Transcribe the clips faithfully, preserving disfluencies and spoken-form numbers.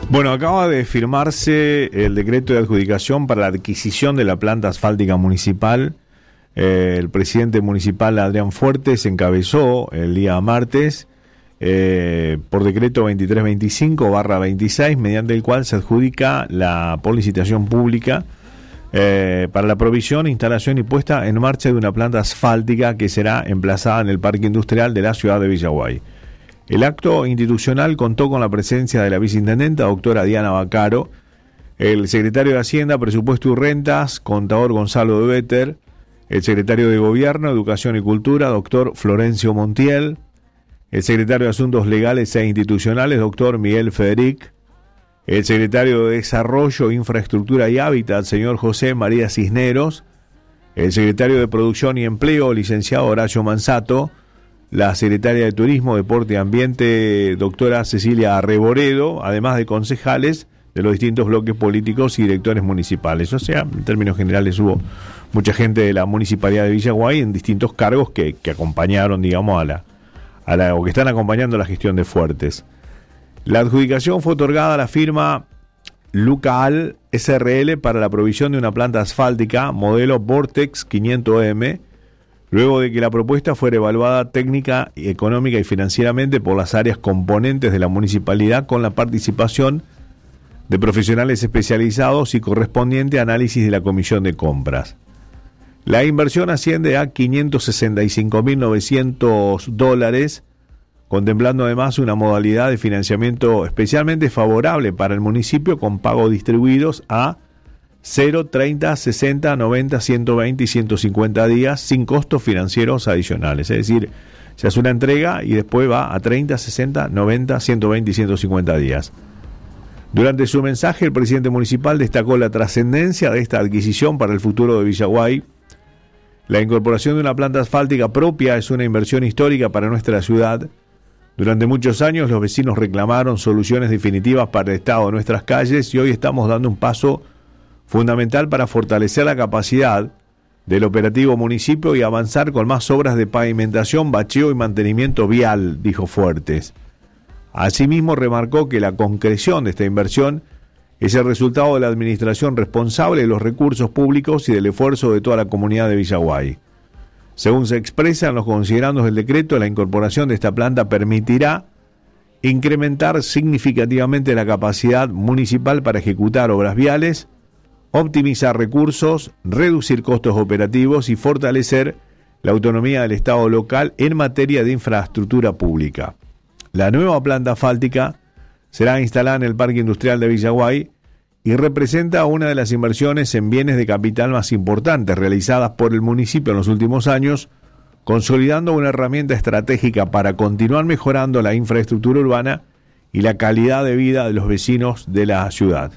Bueno, acaba de firmarse el decreto de adjudicación para la adquisición de la planta asfáltica municipal. Eh, el presidente municipal, Adrián Fuertes, encabezó el día martes eh, por decreto veintitrés veinticinco barra veintiséis, mediante el cual se adjudica la por licitación pública eh, para la provisión, instalación y puesta en marcha de una planta asfáltica que será emplazada en el Parque Industrial de la ciudad de Villaguay. El acto institucional contó con la presencia de la viceintendenta, doctora Diana Bacaro, el secretario de Hacienda, Presupuesto y Rentas, contador Gonzalo de Better, el secretario de Gobierno, Educación y Cultura, doctor Florencio Montiel, el secretario de Asuntos Legales e Institucionales, doctor Miguel Federic, el secretario de Desarrollo, Infraestructura y Hábitat, señor José María Cisneros, el secretario de Producción y Empleo, licenciado Horacio Manzato, la secretaria de Turismo, Deporte y Ambiente, doctora Cecilia Arreboredo, además de concejales de los distintos bloques políticos y directores municipales. O sea, en términos generales hubo mucha gente de la Municipalidad de Villaguay en distintos cargos que, que acompañaron, digamos, a la, a la, o que están acompañando la gestión de Fuertes. La adjudicación fue otorgada a la firma Lucaal S R L para la provisión de una planta asfáltica modelo Vortex quinientos eme, luego de que la propuesta fuera evaluada técnica, económica y financieramente por las áreas componentes de la municipalidad, con la participación de profesionales especializados y correspondiente análisis de la Comisión de Compras. La inversión asciende a quinientos sesenta y cinco mil novecientos dólares, contemplando además una modalidad de financiamiento especialmente favorable para el municipio, con pagos distribuidos a cero, treinta, sesenta, noventa, ciento veinte y ciento cincuenta días sin costos financieros adicionales. Es decir, se hace una entrega y después va a treinta, sesenta, noventa, ciento veinte y ciento cincuenta días. Durante su mensaje, el presidente municipal destacó la trascendencia de esta adquisición para el futuro de Villaguay. La incorporación de una planta asfáltica propia es una inversión histórica para nuestra ciudad. Durante muchos años los vecinos reclamaron soluciones definitivas para el estado de nuestras calles y hoy estamos dando un paso fundamental para fortalecer la capacidad del operativo municipio y avanzar con más obras de pavimentación, bacheo y mantenimiento vial, dijo Fuertes. Asimismo, remarcó que la concreción de esta inversión es el resultado de la administración responsable de los recursos públicos y del esfuerzo de toda la comunidad de Villaguay. Según se expresa en los considerandos del decreto, la incorporación de esta planta permitirá incrementar significativamente la capacidad municipal para ejecutar obras viales, optimizar recursos, reducir costos operativos y fortalecer la autonomía del Estado local en materia de infraestructura pública. La nueva planta asfáltica será instalada en el Parque Industrial de Villaguay y representa una de las inversiones en bienes de capital más importantes realizadas por el municipio en los últimos años, consolidando una herramienta estratégica para continuar mejorando la infraestructura urbana y la calidad de vida de los vecinos de la ciudad.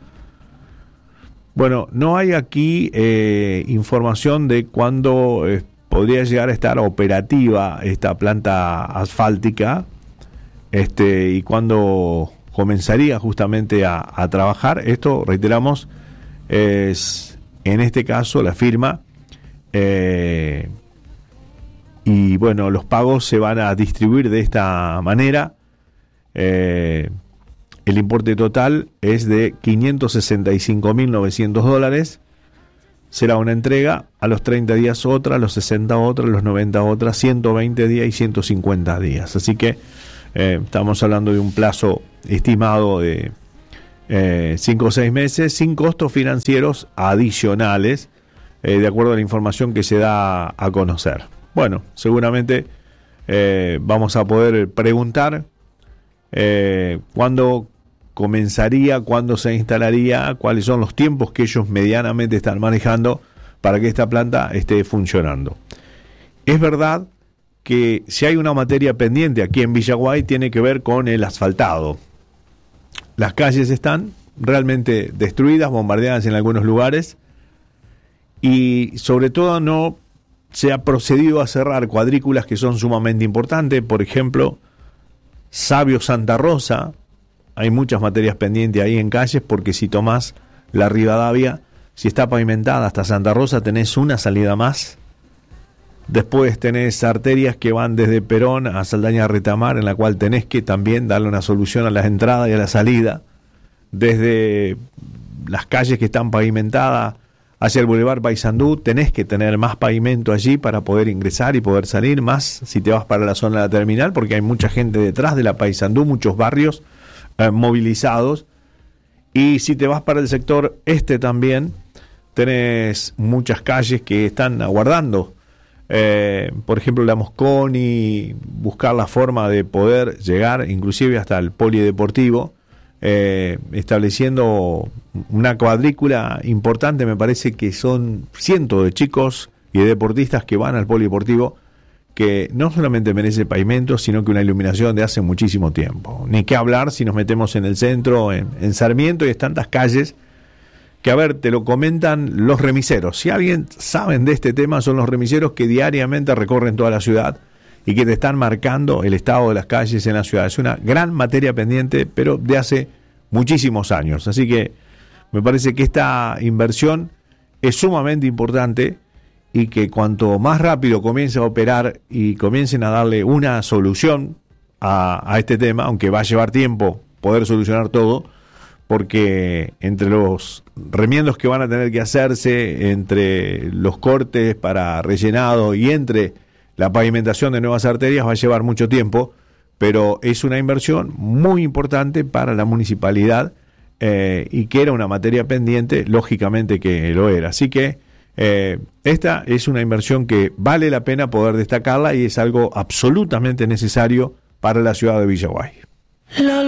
Bueno, no hay aquí eh, información de cuándo eh, podría llegar a estar operativa esta planta asfáltica este, y cuándo comenzaría justamente a, a trabajar. Esto, reiteramos, es en este caso la firma eh, y bueno, los pagos se van a distribuir de esta manera. Eh, El importe total es de quinientos sesenta y cinco mil novecientos dólares. Será una entrega, a los treinta días otra, a los sesenta otra, a los noventa otra, ciento veinte días y ciento cincuenta días. Así que eh, estamos hablando de un plazo estimado de cinco eh, o seis meses, sin costos financieros adicionales, eh, de acuerdo a la información que se da a conocer. Bueno, seguramente eh, vamos a poder preguntar eh, cuándo comenzaría, cuándo se instalaría, cuáles son los tiempos que ellos medianamente están manejando para que esta planta esté funcionando. Es verdad que si hay una materia pendiente aquí en Villaguay, tiene que ver con el asfaltado. Las calles están realmente destruidas, bombardeadas en algunos lugares, y sobre todo no se ha procedido a cerrar cuadrículas que son sumamente importantes. Por ejemplo, Sabio Santa Rosa, hay muchas materias pendientes ahí en calles, porque si tomás la Rivadavia, si está pavimentada hasta Santa Rosa, tenés una salida más. Después tenés arterias que van desde Perón a Saldaña Retamar, en la cual tenés que también darle una solución a la entrada y a la salida. desde las calles que están pavimentadas hacia el Boulevard Paysandú, tenés que tener más pavimento allí para poder ingresar y poder salir, más si te vas para la zona de la terminal, porque hay mucha gente detrás de la Paysandú, muchos barrios eh, movilizados. Y si te vas para el sector este también, tenés muchas calles que están aguardando. Eh, por ejemplo, la Mosconi, buscar la forma de poder llegar inclusive hasta el polideportivo, eh, estableciendo una cuadrícula importante. Me parece que son cientos de chicos y de deportistas que van al polideportivo, que no solamente merece pavimento, sino que una iluminación de hace muchísimo tiempo. Ni qué hablar si nos metemos en el centro, en, en Sarmiento, y es tantas calles que, a ver, te lo comentan los remiseros. Si alguien saben de este tema, son los remiseros que diariamente recorren toda la ciudad y que te están marcando el estado de las calles en la ciudad. Es una gran materia pendiente, pero de hace muchísimos años. Así que me parece que esta inversión es sumamente importante, y que cuanto más rápido comience a operar y comiencen a darle una solución a, a este tema, aunque va a llevar tiempo poder solucionar todo, porque entre los remiendos que van a tener que hacerse, entre los cortes para rellenado y entre la pavimentación de nuevas arterias, va a llevar mucho tiempo, pero es una inversión muy importante para la municipalidad, eh, y que era una materia pendiente, lógicamente que lo era. Así que Eh, esta es una inversión que vale la pena poder destacarla, y es algo absolutamente necesario para la ciudad de Villaguay.